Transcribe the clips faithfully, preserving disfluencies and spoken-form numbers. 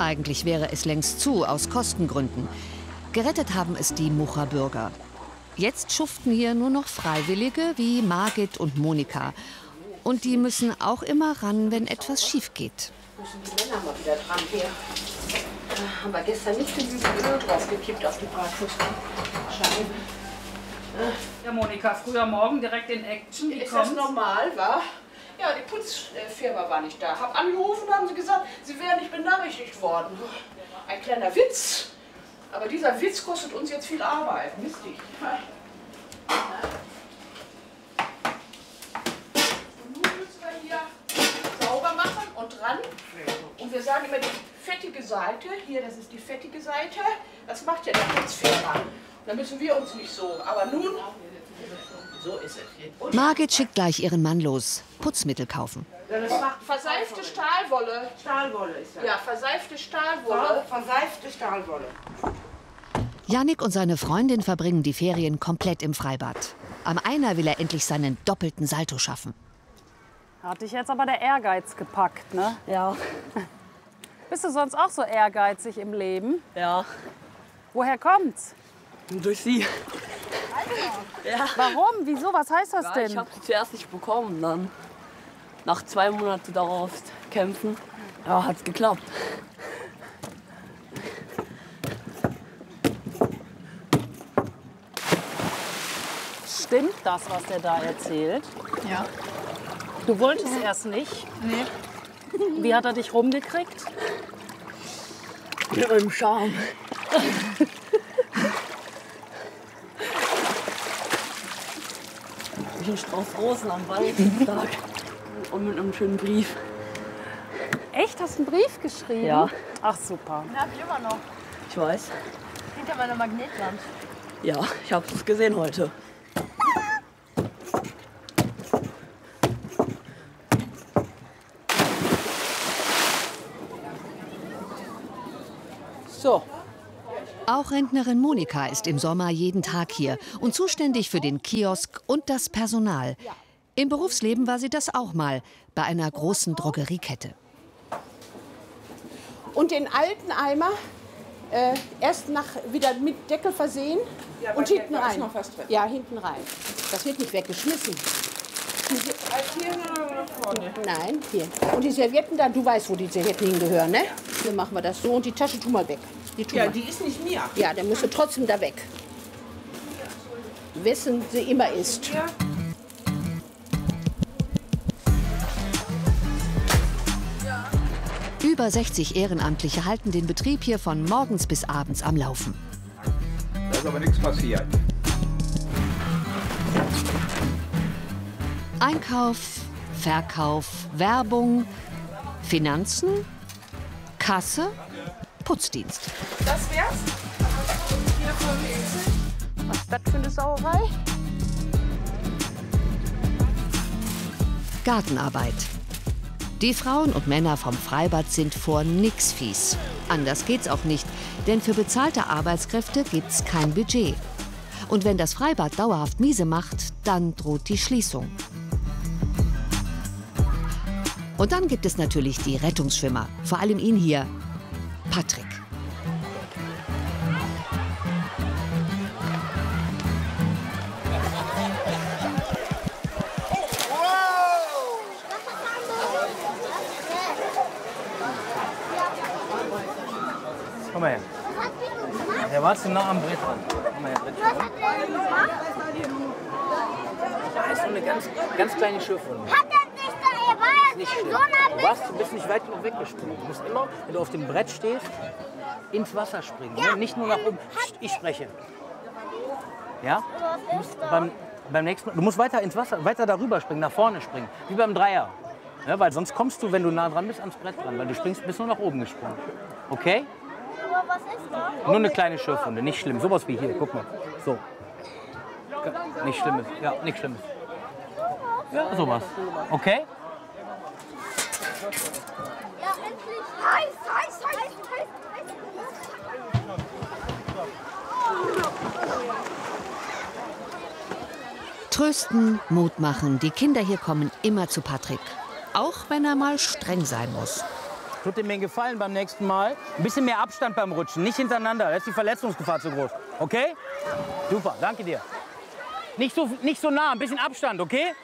Eigentlich wäre es längst zu, aus Kostengründen. Gerettet haben es die Mucher Bürger. Jetzt schuften hier nur noch Freiwillige wie Margit und Monika. Und die müssen auch immer ran, wenn etwas schief geht. Müssen die Männer mal wieder dran hier. Da haben wir gestern nicht genügend Öl draufgekippt auf die Bratwurstscheiben. Ja, Monika, früher Morgen direkt in Action. Wie Ist kommt's? das normal, wa? Ja, die Putzfirma war nicht da. Hab angerufen, haben sie gesagt, sie wären nicht benachrichtigt worden. Ein kleiner Witz. Aber dieser Witz kostet uns jetzt viel Arbeit. Mistig. Und nun müssen wir hier sauber machen und dran. Und wir sagen immer die fettige Seite. Hier, das ist die fettige Seite. Das macht ja der Putzfirma. Da müssen wir uns nicht so. Aber nun, so ist es. Margit schickt gleich ihren Mann los. Putzmittel kaufen. Das macht verseifte Stahlwolle. Stahlwolle ist das. Ja, verseifte Stahlwolle. Verseifte Stahlwolle. Jannik und seine Freundin verbringen die Ferien komplett im Freibad. Am Einer will er endlich seinen doppelten Salto schaffen. Hat dich jetzt aber der Ehrgeiz gepackt, ne? Ja. Bist du sonst auch so ehrgeizig im Leben? Ja. Woher kommt's? Durch sie. Ja. Warum? Wieso? Was heißt das Ja, denn? ich habe sie zuerst nicht bekommen, dann nach zwei Monaten darauf kämpfen, ja, hat's geklappt. Stimmt das, was der da erzählt? Ja. Du wolltest erst nicht. Nee. Wie hat er dich rumgekriegt? Mit einem Charme. Ich einen Strauß Rosen am Valentinstag und mit einem schönen Brief. Echt? Hast du einen Brief geschrieben? Ja. Ach, super. Den hab ich immer noch. Ich weiß. Hinter meiner Magnetwand. Ja, ich habe es gesehen heute. So. Auch Rentnerin Monika ist im Sommer jeden Tag hier und zuständig für den Kiosk und das Personal. Im Berufsleben war sie das auch mal, bei einer großen Drogeriekette. Und den alten Eimer äh, erst nach, wieder mit Deckel versehen und hinten rein. Noch was drin. Ja, hinten rein. Das wird nicht weggeschmissen. Nein, hier. Und die Servietten da, du weißt, wo die Servietten hingehören, ne? Hier machen wir das so und die Tasche tu mal weg. Die tu Ja, mal. die ist nicht mir. Ja, der müsste trotzdem da weg. Wessen sie immer ist. Ja. Über sechzig Ehrenamtliche halten den Betrieb hier von morgens bis abends am Laufen. Da ist aber nichts passiert. Einkauf, Verkauf, Werbung, Finanzen, Kasse, Putzdienst. Das wär's. Was ist das für eine Sauerei? Gartenarbeit. Die Frauen und Männer vom Freibad sind vor nix fies. Anders geht's auch nicht, denn für bezahlte Arbeitskräfte gibt's kein Budget. Und wenn das Freibad dauerhaft miese macht, dann droht die Schließung. Und dann gibt es natürlich die Rettungsschwimmer, vor allem ihn hier, Patrick. Komm mal her. Der war zu nah am Brett dran. Komm mal her, Brett. Da ist so eine ganz, ganz kleine Schürfwunde. Hat er nicht da, er war ja Nicht in schlimm. so einer Du, warst, du bist nicht weit genug weggesprungen. Du musst immer, wenn du auf dem Brett stehst, ins Wasser springen. Ne? Nicht nur nach oben. Psst, ich spreche. Ja? Du musst beim, beim nächsten Mal, du musst weiter ins Wasser, weiter darüber springen, nach vorne springen. Wie beim Dreier. Ja, weil sonst kommst du, wenn du nah dran bist, ans Brett dran. Weil du springst, bist nur nach oben gesprungen. Okay? Aber was ist da? Nur eine kleine Schürfwunde, nicht schlimm. Sowas wie hier, guck mal. So. Nicht Schlimmes. Ja, nichts Schlimmes. Ja, sowas. Okay? Ja, endlich. Heiß, heiß, heiß, heiß, heiß. Trösten, Mut machen, die Kinder hier kommen immer zu Patrick. Auch wenn er mal streng sein muss. Tut dir mir einen Gefallen beim nächsten Mal. Ein bisschen mehr Abstand beim Rutschen, nicht hintereinander. Da ist die Verletzungsgefahr zu groß. Okay? Super, danke dir. Nicht so, nicht so nah, ein bisschen Abstand, okay?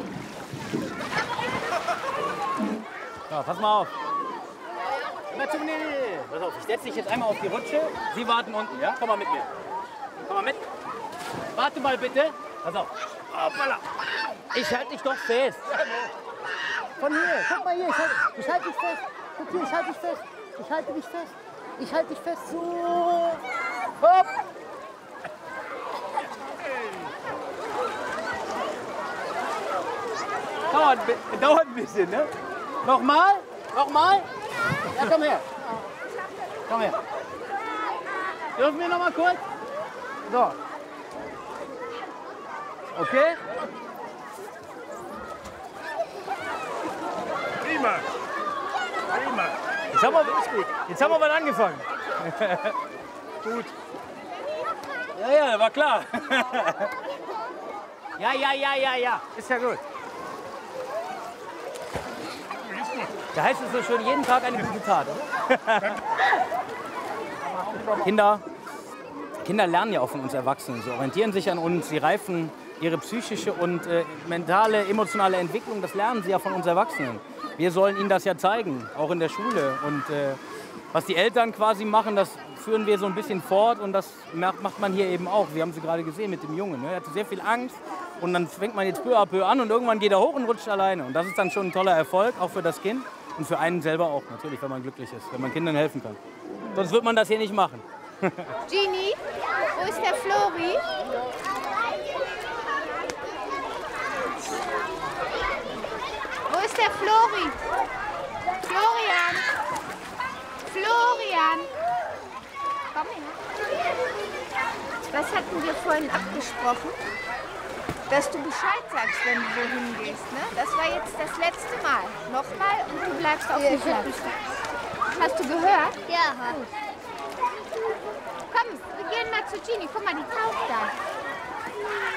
So, pass mal auf. Nee, nee, nee. Pass auf, ich setze dich jetzt einmal auf die Rutsche. Sie warten unten, ja? Komm mal mit mir. Komm mal mit. Warte mal bitte. Pass auf. Hoppala. Ich halte dich doch fest. Von hier, guck mal hier, ich halte ich halt dich fest. Guck hier, ich halte dich fest. Ich halte dich fest. Ich halte dich fest. So. Hopp. Dauert, dauert ein bisschen, ne? Nochmal? Nochmal? Ja, komm her. Komm her. Dürfen wir noch mal kurz? So. Okay? Prima. Prima. Jetzt haben wir, jetzt haben wir was angefangen. Gut. Ja, ja, war klar. Ja, ja, ja, ja, ja. Ist ja gut. Da heißt es so schön, jeden Tag eine gute Tat, oder? Kinder, Kinder lernen ja auch von uns Erwachsenen. Sie orientieren sich an uns, sie reifen ihre psychische und äh, mentale, emotionale Entwicklung. Das lernen sie ja von uns Erwachsenen. Wir sollen ihnen das ja zeigen, auch in der Schule. Und äh, was die Eltern quasi machen, das führen wir so ein bisschen fort. Und das macht man hier eben auch. Wir haben sie gerade gesehen mit dem Jungen. Ne? Er hatte sehr viel Angst. Und dann fängt man jetzt peu à peu an und irgendwann geht er hoch und rutscht alleine. Und das ist dann schon ein toller Erfolg, auch für das Kind. Und für einen selber auch, natürlich, wenn man glücklich ist, wenn man Kindern helfen kann. Sonst wird man das hier nicht machen. Genie, wo ist der Flori? Wo ist der Flori? Florian! Florian! Komm her. Was hatten wir vorhin abgesprochen? Dass du Bescheid sagst, wenn du wohin gehst, ne? Das war jetzt das letzte Mal. Nochmal und du bleibst auf dem Platz. Hast du gehört? Ja. Gut. Komm, wir gehen mal zu Genie. Guck mal, die taucht da.